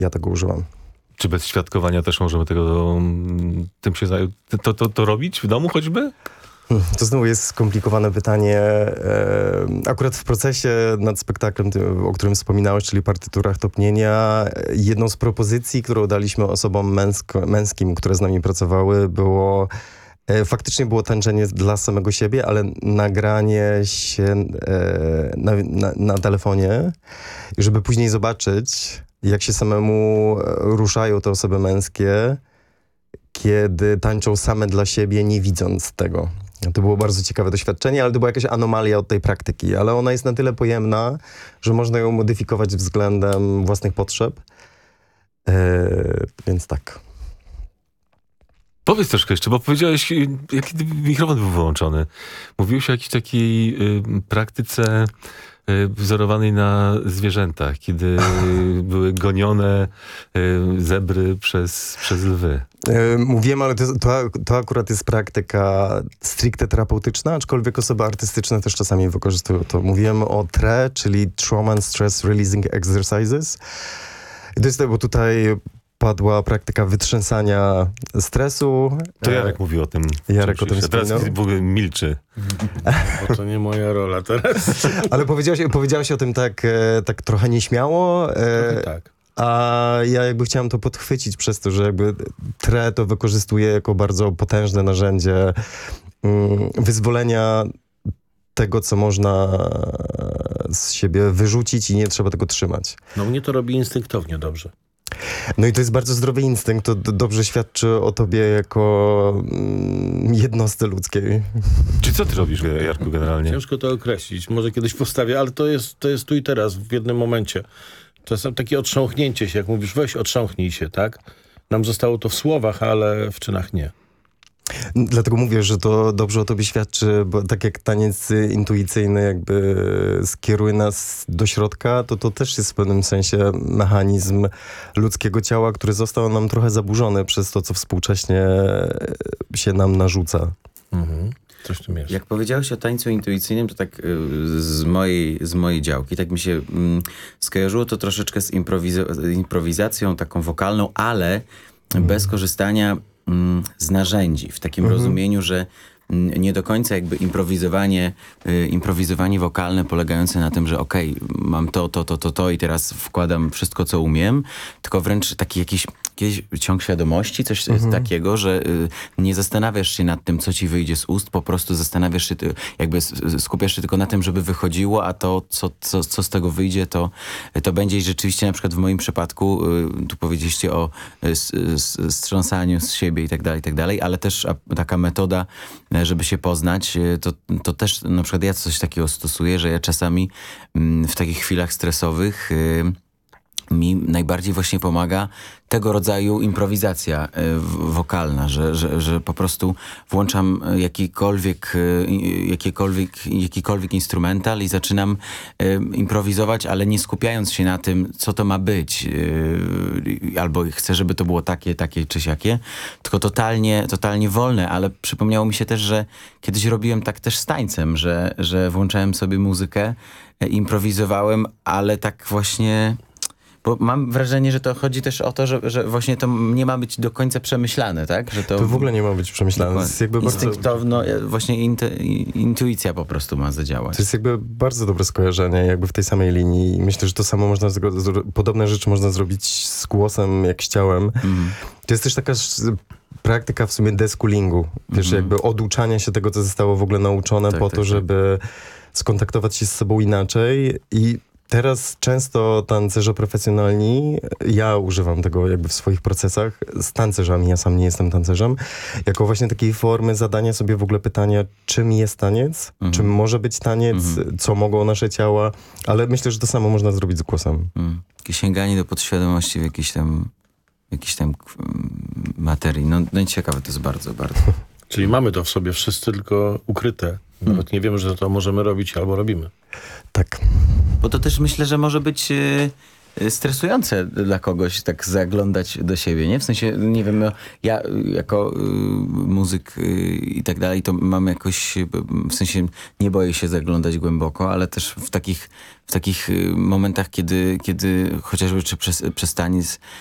Ja tego używam. Czy bez świadkowania też możemy tym się to robić w domu choćby? To znowu jest skomplikowane pytanie. Akurat w procesie nad spektaklem, o którym wspominałeś, czyli partyturach topnienia, jedną z propozycji, którą daliśmy osobom męskim, które z nami pracowały, faktycznie było tańczenie dla samego siebie, ale nagranie się na telefonie, żeby później zobaczyć, jak się samemu ruszają te osoby męskie, kiedy tańczą same dla siebie, nie widząc tego. To było bardzo ciekawe doświadczenie, ale to była jakaś anomalia od tej praktyki, ale ona jest na tyle pojemna, że można ją modyfikować względem własnych potrzeb. Więc tak. Powiedz troszkę jeszcze, bo powiedziałeś, jaki mikrofon był wyłączony. Mówiłeś o jakiejś takiej praktyce wzorowanej na zwierzętach, kiedy były gonione zebry przez lwy. Mówiłem, ale to akurat jest praktyka stricte terapeutyczna, aczkolwiek osoby artystyczne też czasami wykorzystują to. Mówiłem o TRE, czyli Trauma and Stress Releasing Exercises. I to jest to, bo tutaj padła praktyka wytrzęsania stresu. To Jarek mówił o tym. Jarek o tym wspominał. Teraz w ogóle milczy. Bo to nie moja rola teraz. Ale powiedziałeś o tym tak trochę nieśmiało. Trochę tak. A ja jakby chciałem to podchwycić przez to, że jakby TRE to wykorzystuje jako bardzo potężne narzędzie wyzwolenia tego, co można z siebie wyrzucić i nie trzeba tego trzymać. No mnie to robi instynktownie dobrze. No i to jest bardzo zdrowy instynkt, to dobrze świadczy o tobie jako jednostce ludzkiej. Czy co ty robisz, Jarku, generalnie? Ciężko to określić, może kiedyś postawię, ale to jest tu i teraz, w jednym momencie. To jest takie otrząchnięcie się, jak mówisz, weź otrząchnij się, tak? Nam zostało to w słowach, ale w czynach nie. Dlatego mówię, że to dobrze o tobie świadczy, bo tak jak taniec intuicyjny jakby skieruje nas do środka, to też jest w pewnym sensie mechanizm ludzkiego ciała, który został nam trochę zaburzony przez to, co współcześnie się nam narzuca. Mhm. Coś w tym jest. Jak powiedziałeś o tańcu intuicyjnym, to tak z mojej działki, tak mi się skojarzyło to troszeczkę z improwizacją taką wokalną, ale bez korzystania z narzędzi, w takim rozumieniu, że nie do końca jakby improwizowanie wokalne polegające na tym, że okej, mam to i teraz wkładam wszystko, co umiem, tylko wręcz taki jakiś ciąg świadomości, coś takiego, że nie zastanawiasz się nad tym, co ci wyjdzie z ust, po prostu zastanawiasz się, jakby skupiasz się tylko na tym, żeby wychodziło, a to, co z tego wyjdzie, to będzie i rzeczywiście na przykład w moim przypadku, tu powiedzieliście o strząsaniu z siebie i tak dalej, ale też taka metoda, żeby się poznać, to też na przykład ja coś takiego stosuję, że ja czasami w takich chwilach stresowych mi najbardziej właśnie pomaga tego rodzaju improwizacja wokalna, że po prostu włączam jakikolwiek instrumental i zaczynam improwizować, ale nie skupiając się na tym, co to ma być. Albo chcę, żeby to było takie czy siakie, tylko totalnie wolne, ale przypomniało mi się też, że kiedyś robiłem tak też z tańcem, że włączałem sobie muzykę, improwizowałem, ale tak właśnie... Bo mam wrażenie, że to chodzi też o to, że właśnie to nie ma być do końca przemyślane, tak? Że to w ogóle nie ma być przemyślane. To jest jakby instynktowno, właśnie intuicja po prostu ma zadziałać. To jest jakby bardzo dobre skojarzenie, jakby w tej samej linii. I myślę, że to samo podobne rzeczy można zrobić z głosem, jak z ciałem. To jest też taka praktyka w sumie deschoolingu. Wiesz, jakby oduczania się tego, co zostało w ogóle nauczone żeby skontaktować się z sobą inaczej. I teraz często tancerze profesjonalni, ja używam tego jakby w swoich procesach z tancerzami, ja sam nie jestem tancerzem, jako właśnie takiej formy zadania sobie w ogóle pytania, czym jest taniec, czym może być taniec, co mogą nasze ciała, ale myślę, że to samo można zrobić z głosem. Takie sięganie do podświadomości w jakiejś tam materii. No ciekawe to jest bardzo, bardzo. Czyli mamy to w sobie wszyscy, tylko ukryte. Nawet nie wiemy, że to możemy robić albo robimy. Tak. Bo to też myślę, że może być stresujące dla kogoś tak zaglądać do siebie, nie? W sensie, nie wiem, no, ja jako muzyk i tak dalej, to mam jakoś, w sensie nie boję się zaglądać głęboko, ale też w takich momentach, kiedy chociażby czy przez taniec